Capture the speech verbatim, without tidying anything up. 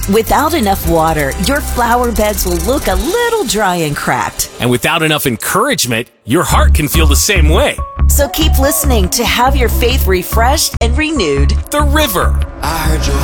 Without enough water, your flower beds will look a little dry and cracked. And without enough encouragement, your heart can feel the same way. So keep listening to have your faith refreshed and renewed. The River. I heard you